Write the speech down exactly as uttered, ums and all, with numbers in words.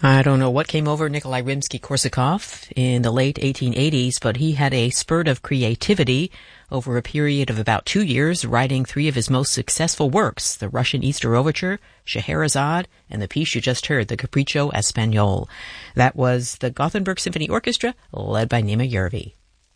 I don't know what came over Nikolai Rimsky-Korsakov in the late eighteen eighties, but he had a spurt of creativity over a period of about two years, writing three of his most successful works, the Russian Easter Overture, Scheherazade, and the piece you just heard, the Capriccio Espagnole. That was the Gothenburg Symphony Orchestra, led by Nima Järvi.